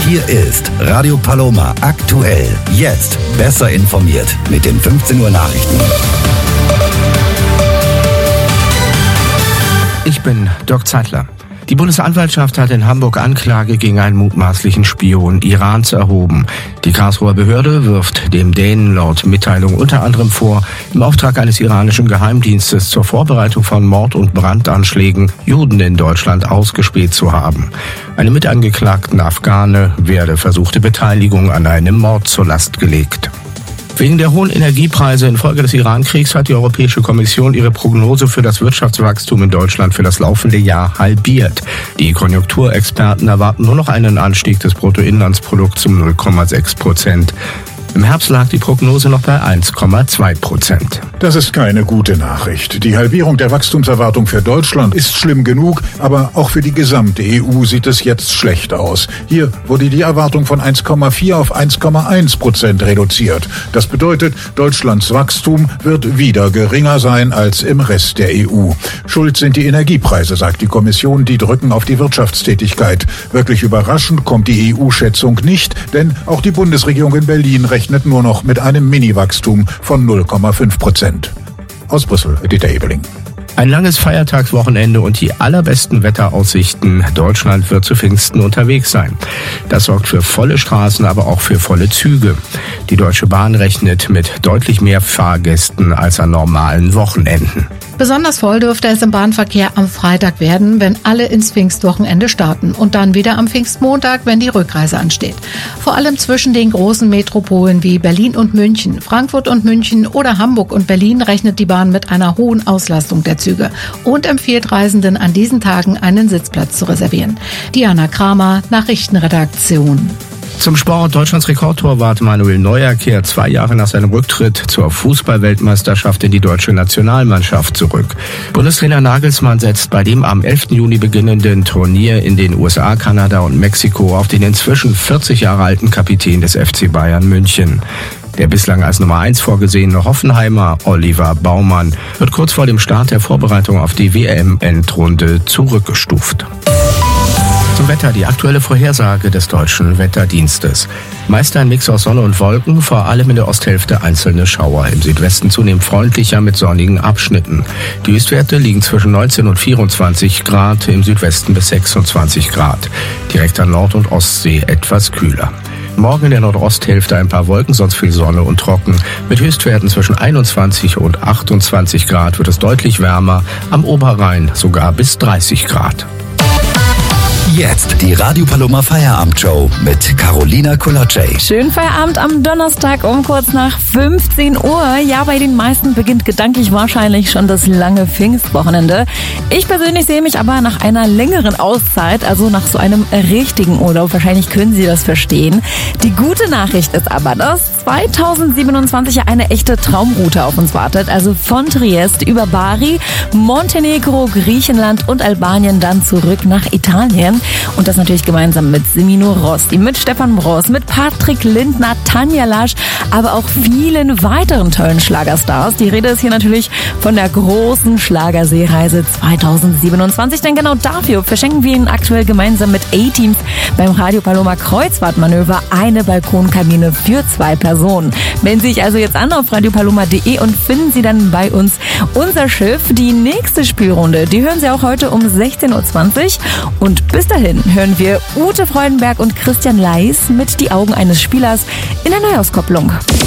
Hier ist Radio Paloma aktuell. Jetzt besser informiert mit den 15 Uhr Nachrichten. Ich bin Dirk Zeitler. Die Bundesanwaltschaft hat in Hamburg Anklage gegen einen mutmaßlichen Spion Irans erhoben. Die Karlsruher Behörde wirft dem Dänen laut Mitteilung unter anderem vor, im Auftrag eines iranischen Geheimdienstes zur Vorbereitung von Mord- und Brandanschlägen Juden in Deutschland ausgespäht zu haben. Einem Mitangeklagten Afghane werde versuchte Beteiligung an einem Mord zur Last gelegt. Wegen der hohen Energiepreise infolge des Iran-Kriegs hat die Europäische Kommission ihre Prognose für das Wirtschaftswachstum in Deutschland für das laufende Jahr halbiert. Die Konjunkturexperten erwarten nur noch einen Anstieg des Bruttoinlandsprodukts um 0,6%. Im Herbst lag die Prognose noch bei 1,2%. Das ist keine gute Nachricht. Die Halbierung der Wachstumserwartung für Deutschland ist schlimm genug, aber auch für die gesamte EU sieht es jetzt schlecht aus. Hier wurde die Erwartung von 1,4 auf 1,1% reduziert. Das bedeutet, Deutschlands Wachstum wird wieder geringer sein als im Rest der EU. Schuld sind die Energiepreise, sagt die Kommission, die drücken auf die Wirtschaftstätigkeit. Wirklich überraschend kommt die EU-Schätzung nicht, denn auch die Bundesregierung in Berlin rechnet nur noch mit einem Mini-Wachstum von 0,5%. Aus Brüssel, Dieter Ebeling. Ein langes Feiertagswochenende und die allerbesten Wetteraussichten. Deutschland wird zu Pfingsten unterwegs sein. Das sorgt für volle Straßen, aber auch für volle Züge. Die Deutsche Bahn rechnet mit deutlich mehr Fahrgästen als an normalen Wochenenden. Besonders voll dürfte es im Bahnverkehr am Freitag werden, wenn alle ins Pfingstwochenende starten und dann wieder am Pfingstmontag, wenn die Rückreise ansteht. Vor allem zwischen den großen Metropolen wie Berlin und München, Frankfurt und München oder Hamburg und Berlin rechnet die Bahn mit einer hohen Auslastung der Züge und empfiehlt Reisenden an diesen Tagen einen Sitzplatz zu reservieren. Diana Kramer, Nachrichtenredaktion. Zum Sport. Deutschlands Rekordtorwart Manuel Neuer kehrt 2 Jahre nach seinem Rücktritt zur Fußball-Weltmeisterschaft in die deutsche Nationalmannschaft zurück. Bundestrainer Nagelsmann setzt bei dem am 11. Juni beginnenden Turnier in den USA, Kanada und Mexiko auf den inzwischen 40 Jahre alten Kapitän des FC Bayern München. Der bislang als Nummer 1 vorgesehene Hoffenheimer Oliver Baumann wird kurz vor dem Start der Vorbereitung auf die WM-Endrunde zurückgestuft. Zum Wetter, die aktuelle Vorhersage des Deutschen Wetterdienstes. Meist ein Mix aus Sonne und Wolken, vor allem in der Osthälfte einzelne Schauer. Im Südwesten zunehmend freundlicher mit sonnigen Abschnitten. Die Höchstwerte liegen zwischen 19 und 24 Grad, im Südwesten bis 26 Grad. Direkt an Nord- und Ostsee etwas kühler. Morgen in der Nordosthälfte ein paar Wolken, sonst viel Sonne und trocken. Mit Höchstwerten zwischen 21 und 28 Grad wird es deutlich wärmer, am Oberrhein sogar bis 30 Grad. Jetzt die Radio Paloma Feierabendshow mit Carolina Kolacek. Schönen Feierabend am Donnerstag um kurz nach 15 Uhr. Ja, bei den meisten beginnt gedanklich wahrscheinlich schon das lange Pfingstwochenende. Ich persönlich sehe mich aber nach einer längeren Auszeit, also nach so einem richtigen Urlaub. Wahrscheinlich können Sie das verstehen. Die gute Nachricht ist aber, dass 2027 ja eine echte Traumroute auf uns wartet. Also von Triest über Bari, Montenegro, Griechenland und Albanien dann zurück nach Italien. Und das natürlich gemeinsam mit Semino Rossi, mit Stefan Bross, mit Patrick Lindner, Tanja Lasch, aber auch vielen weiteren tollen Schlagerstars. Die Rede ist hier natürlich von der großen Schlagerseereise 2027. Denn genau dafür verschenken wir Ihnen aktuell gemeinsam mit A-Teams beim Radio Paloma Kreuzfahrtmanöver eine Balkonkabine für 2 Personen. Melden Sie sich also jetzt an auf radiopaloma.de und finden Sie dann bei uns unser Schiff. Die nächste Spielrunde, die hören Sie auch heute um 16.20 Uhr. Und bis dahin hören wir Ute Freudenberg und Christian Leis mit Die Augen eines Spielers in der Neuauskopplung.